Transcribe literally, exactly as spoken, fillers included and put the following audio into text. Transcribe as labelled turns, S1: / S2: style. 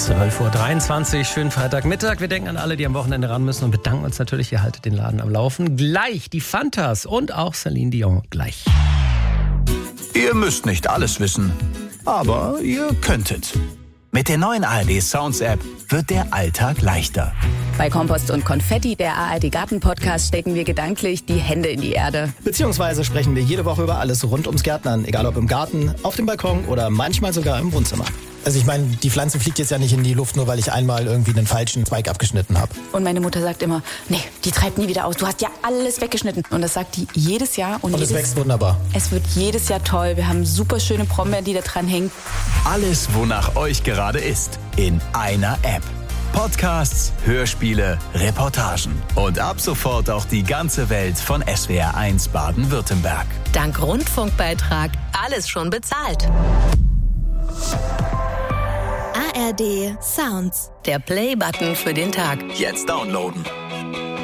S1: zwölf Uhr dreiundzwanzig, schönen Freitagmittag. Wir denken an alle, die am Wochenende ran müssen und bedanken uns natürlich, ihr haltet den Laden am Laufen. Gleich die Fantas und auch Celine Dion gleich.
S2: Ihr müsst nicht alles wissen, aber ihr könntet. Mit der neuen A R D Sounds App wird der Alltag leichter.
S3: Bei Kompost und Konfetti, der A R D Garten Podcast, stecken wir gedanklich die Hände in die Erde.
S4: Beziehungsweise sprechen wir jede Woche über alles rund ums Gärtnern, egal ob im Garten, auf dem Balkon oder manchmal sogar im Wohnzimmer. Also ich meine, die Pflanze fliegt jetzt ja nicht in die Luft, nur weil ich einmal irgendwie einen falschen Zweig abgeschnitten habe.
S3: Und meine Mutter sagt immer, nee, die treibt nie wieder aus, du hast ja alles weggeschnitten. Und das sagt die jedes Jahr. Und,
S4: und
S3: jedes,
S4: es wächst wunderbar.
S3: Es wird jedes Jahr toll, wir haben super schöne Brombeeren, die da dran hängen.
S2: Alles, wonach euch gerade ist, in einer App. Podcasts, Hörspiele, Reportagen und ab sofort auch die ganze Welt von S W R eins Baden-Württemberg.
S5: Dank Rundfunkbeitrag alles schon bezahlt.
S6: A R D Sounds.
S5: Der Play-Button für den Tag.
S2: Jetzt downloaden.